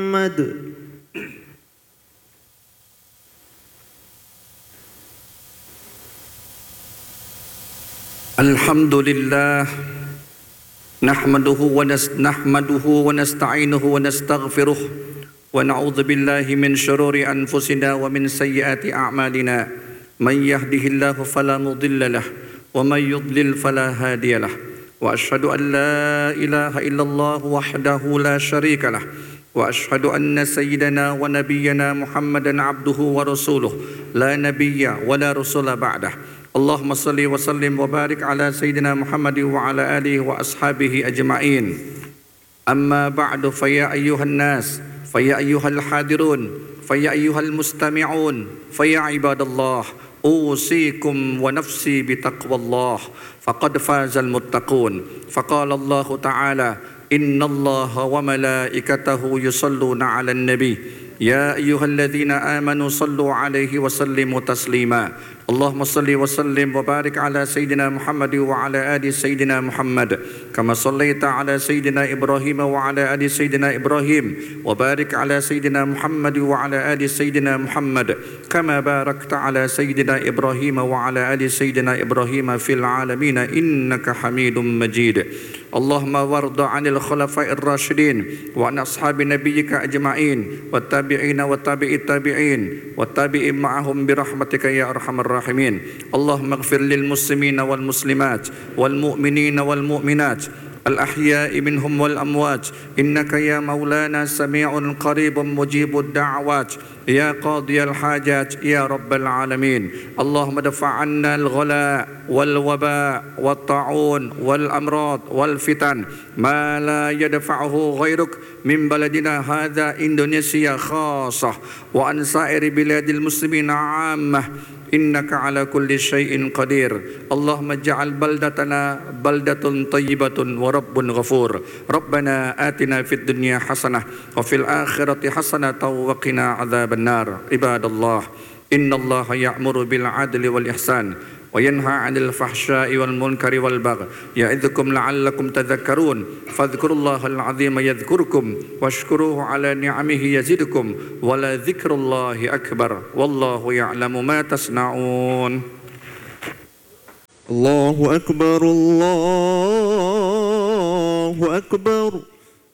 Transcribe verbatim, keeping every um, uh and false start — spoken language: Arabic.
محمد الحمد لله نحمده ونستعينه ونستعينه ونستغفره ونعوذ بالله من شرور أنفسنا ومن سيئات أعمالنا من يهده الله فلا مضل له ومن يضلل فلا هادي له وأشهد أن لا إله إلا الله وحده لا شريك له وأشهد أن سيدنا ونبينا محمدا عبده ورسوله لا نبي ولا رسول بعده اللهم صل وسلم وبارك على سيدنا محمد وعلى آله وأصحابه أجمعين أما بعد فيا أيها الناس فيا أيها الحاضرون فيا أيها المستمعون فيا عباد الله أوصيكم ونفسي بتقوى الله فقد فاز المتقون فقال الله تعالى إن الله وملائكته يصلون على النبي يا أيها الذين آمنوا صلوا عليه وسلموا تسليما اللهم صل وسلم وبارك على سيدنا محمد وعلى آل سيدنا محمد كما صليت على سيدنا إبراهيم وعلى آل سيدنا إبراهيم وبارك على سيدنا محمد وعلى آل سيدنا محمد كما باركت على سيدنا إبراهيم وعلى آل سيدنا إبراهيم في العالمين إنك حميد مجيد اللهم وارض عن الخلفاء الراشدين وعن أصحاب نبيك أجمعين والتابعين والتابع التابعين والتابعين معهم برحمتك يا أرحم الراحمين اللهم اغفر للمسلمين والمسلمات والمؤمنين والمؤمنات الأحياء منهم والأموات إنك يا مولانا سميع قريب مجيب الدعوات يا قاضي الحاجات يا رب العالمين اللهم دفع عنا الغلاء والوباء والطاعون والأمراض والفتن ما لا يدفعه غيرك من بلدنا هذا إندونيسيا خاصة وعن سائر بلاد المسلمين عامة إنك على كل شيء قدير اللهم اجعل بلدتنا بلدة طيبة ورب غفور ربنا آتنا في الدنيا حسنة وفي الآخرة حسنة وقنا عذاب النار عباد الله إن الله يأمر بالعدل والإحسان وينهى عن الفحشاء والمنكر والبغي يعظكم لعلكم تذكرون فاذكروا الله العظيم يذكركم واشكروه على نعمه يزدكم ولذكر الله أكبر والله يعلم ما تصنعون الله أكبر الله